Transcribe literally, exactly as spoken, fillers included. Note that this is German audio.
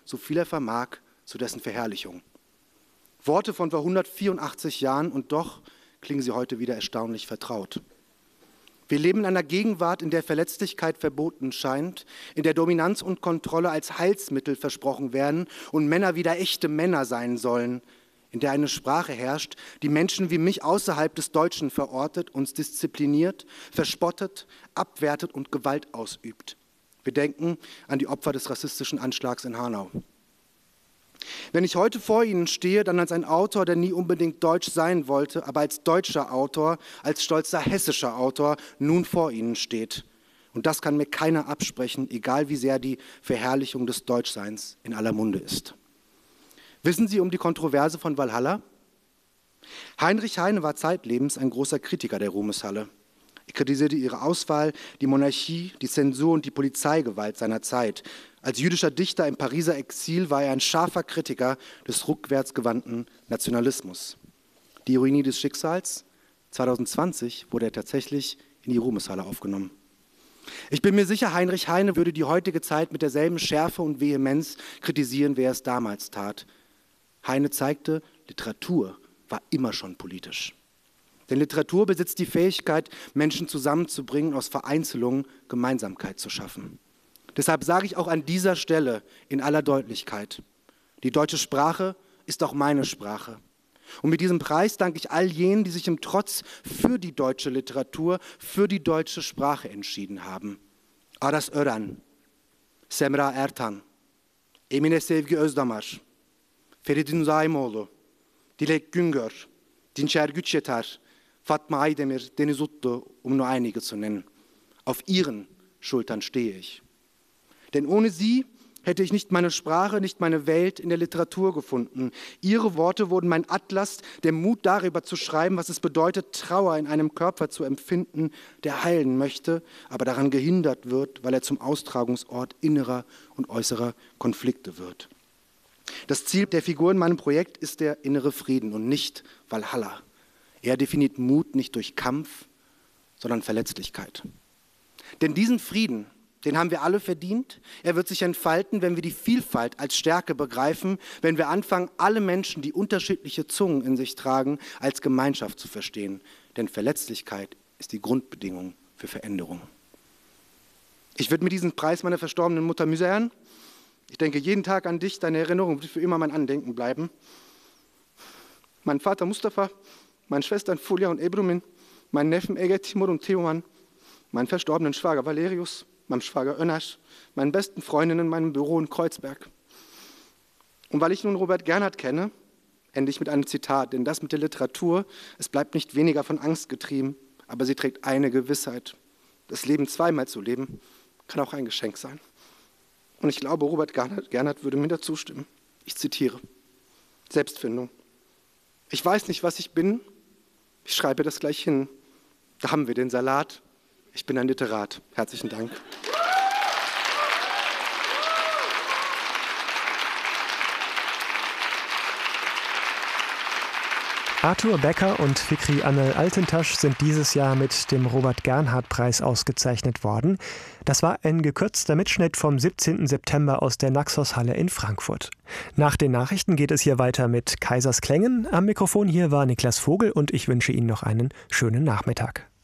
so viel er vermag, zu dessen Verherrlichung. Worte von vor hundertvierundachtzig Jahren und doch klingen sie heute wieder erstaunlich vertraut. Wir leben in einer Gegenwart, in der Verletzlichkeit verboten scheint, in der Dominanz und Kontrolle als Heilsmittel versprochen werden und Männer wieder echte Männer sein sollen, in der eine Sprache herrscht, die Menschen wie mich außerhalb des Deutschen verortet, uns diszipliniert, verspottet, abwertet und Gewalt ausübt. Wir denken an die Opfer des rassistischen Anschlags in Hanau. Wenn ich heute vor Ihnen stehe, dann als ein Autor, der nie unbedingt deutsch sein wollte, aber als deutscher Autor, als stolzer hessischer Autor nun vor Ihnen steht. Und das kann mir keiner absprechen, egal wie sehr die Verherrlichung des Deutschseins in aller Munde ist. Wissen Sie um die Kontroverse von Walhalla? Heinrich Heine war zeitlebens ein großer Kritiker der Ruhmeshalle. Er kritisierte ihre Auswahl, die Monarchie, die Zensur und die Polizeigewalt seiner Zeit. Als jüdischer Dichter im Pariser Exil war er ein scharfer Kritiker des rückwärtsgewandten Nationalismus. Die Ironie des Schicksals: zweitausendzwanzig wurde er tatsächlich in die Ruhmeshalle aufgenommen. Ich bin mir sicher, Heinrich Heine würde die heutige Zeit mit derselben Schärfe und Vehemenz kritisieren, wie er es damals tat. Heine zeigte, Literatur war immer schon politisch. Denn Literatur besitzt die Fähigkeit, Menschen zusammenzubringen, aus Vereinzelungen Gemeinsamkeit zu schaffen. Deshalb sage ich auch an dieser Stelle in aller Deutlichkeit: Die deutsche Sprache ist auch meine Sprache. Und mit diesem Preis danke ich all jenen, die sich im Trotz für die deutsche Literatur, für die deutsche Sprache entschieden haben. Aras Ören, Semra Ertan, Emine Sevgi Özdamar, Feridun Zaimoğlu, Dilek Güngör, Dinçer Güçyeter, Fatma Aydemir, Deniz Utlu, um nur einige zu nennen. Auf ihren Schultern stehe ich. Denn ohne sie hätte ich nicht meine Sprache, nicht meine Welt in der Literatur gefunden. Ihre Worte wurden mein Atlas, der Mut darüber zu schreiben, was es bedeutet, Trauer in einem Körper zu empfinden, der heilen möchte, aber daran gehindert wird, weil er zum Austragungsort innerer und äußerer Konflikte wird. Das Ziel der Figur in meinem Projekt ist der innere Frieden und nicht Walhalla. Er definiert Mut nicht durch Kampf, sondern Verletzlichkeit. Denn diesen Frieden, den haben wir alle verdient. Er wird sich entfalten, wenn wir die Vielfalt als Stärke begreifen, wenn wir anfangen, alle Menschen, die unterschiedliche Zungen in sich tragen, als Gemeinschaft zu verstehen. Denn Verletzlichkeit ist die Grundbedingung für Veränderung. Ich widme diesen Preis meiner verstorbenen Mutter Müsern. Ich denke jeden Tag an dich, deine Erinnerung wird für immer mein Andenken bleiben. Mein Vater Mustafa, meine Schwestern Fulya und Ebrumin, meinen Neffen Ege, Timur und Teoman, meinen verstorbenen Schwager Valerius, meinem Schwager Önasch, meinen besten Freundinnen in meinem Büro in Kreuzberg. Und weil ich nun Robert Gernhardt kenne, ende ich mit einem Zitat, denn das mit der Literatur, es bleibt nicht weniger von Angst getrieben, aber sie trägt eine Gewissheit. Das Leben zweimal zu leben, kann auch ein Geschenk sein. Und ich glaube, Robert Gernhardt, Gernhardt würde mir dazu stimmen. Ich zitiere: Selbstfindung. Ich weiß nicht, was ich bin. Ich schreibe das gleich hin. Da haben wir den Salat. Ich bin ein Literat. Herzlichen Dank. Arthur Becker und Fikri Anel Altıntaş sind dieses Jahr mit dem Robert-Gernhardt-Preis ausgezeichnet worden. Das war ein gekürzter Mitschnitt vom siebzehnten September aus der Naxos-Halle in Frankfurt. Nach den Nachrichten geht es hier weiter mit Kaisers Klängen. Am Mikrofon hier war Niklas Vogel und ich wünsche Ihnen noch einen schönen Nachmittag.